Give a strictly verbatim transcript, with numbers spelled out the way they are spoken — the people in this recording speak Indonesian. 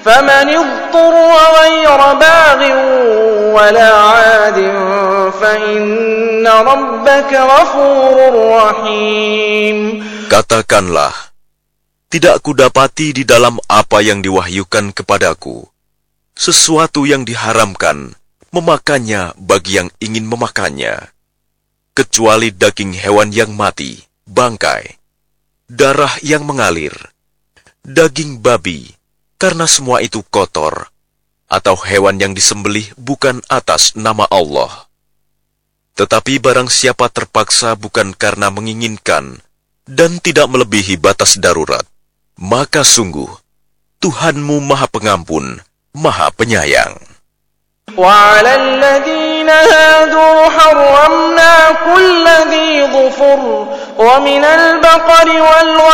فمن اضطر غير باغ ولا عاد فإن ربك غفور رحيم. Katakanlah, tidak kudapati di dalam apa yang diwahyukan kepadaku sesuatu yang diharamkan memakannya bagi yang ingin memakannya, kecuali daging hewan yang mati, bangkai, darah yang mengalir, daging babi, karena semua itu kotor, atau hewan yang disembelih bukan atas nama Allah. Tetapi barang siapa terpaksa bukan karena menginginkan dan tidak melebihi batas darurat, maka sungguh Tuhanmu Maha Pengampun, Maha Penyayang. وعلى الذين هادوا حرمنا كل ذي ظفر ومن البقر والغنم